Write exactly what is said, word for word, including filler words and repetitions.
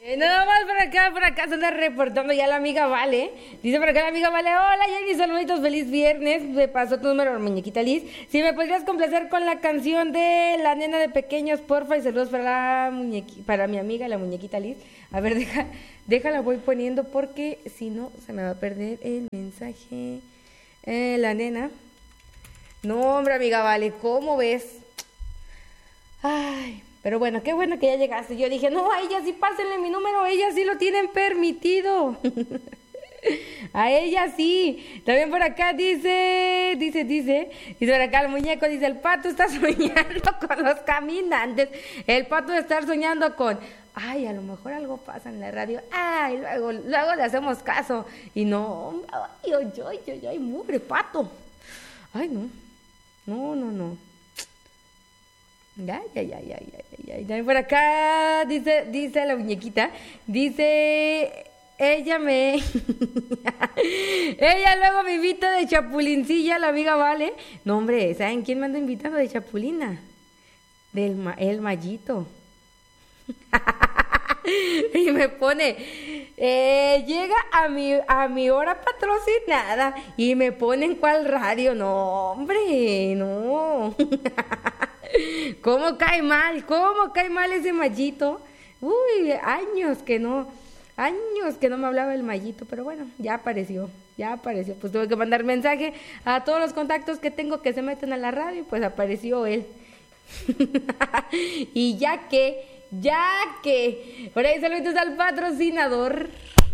Eh, nada más por acá, por acá se anda reportando ya la amiga Vale. Dice por acá la amiga Vale: hola Jenny, saluditos, feliz viernes. Me pasó tu número, muñequita Liz. Si me podrías complacer con la canción de La Nena de Pequeños, porfa, y saludos para la muñequi, para mi amiga, la muñequita Liz. A ver, deja, déjala, voy poniendo porque si no se me va a perder el mensaje. Eh, la nena. No, hombre, amiga Vale, ¿cómo ves? Ay, pero bueno, qué bueno que ya llegaste. Yo dije, no, a ella sí pásenle mi número, ella sí lo tienen permitido. A ella sí. También por acá dice, dice, dice, dice por acá el muñeco, dice: el pato está soñando con los caminantes. El pato de estar soñando con, ay, a lo mejor algo pasa en la radio. Ay, luego, luego le hacemos caso. Y no, ay, ay, ay, ay, ay, mugre pato. Ay, no, no, no, no. Ya, ya, ya, ya, ya, ya, ya. También por acá dice, dice la muñequita, dice, ella me, ella luego me invita de chapulincilla, la amiga Vale. No, hombre, ¿saben quién me anda invitando de chapulina? Del ma, el Mallito. Y me pone, eh, llega a mi, a mi hora patrocinada y me pone en cuál radio. No, hombre, no. ¿Cómo cae mal? ¿Cómo cae mal ese Mallito? Uy, años que no, años que no me hablaba el Mallito, pero bueno, ya apareció, ya apareció. Pues tuve que mandar mensaje a todos los contactos que tengo que se meten a la radio y pues apareció él. Y ya que, ya que, por ahí saludos al patrocinador.